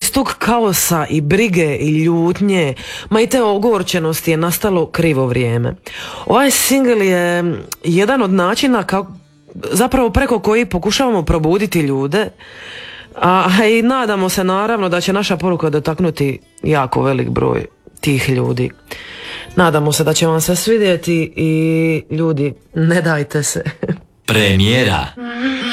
iz tog kaosa i brige i ljutnje, ma i te ogorčenosti je nastalo krivo vrijeme. Ovaj singl je jedan od načina zapravo preko koji pokušavamo probuditi ljude, a i nadamo se naravno da će naša poruka dotaknuti jako velik broj tih ljudi. Nadamo se da će vam se svidjeti i ljudi, ne dajte se. Premijera.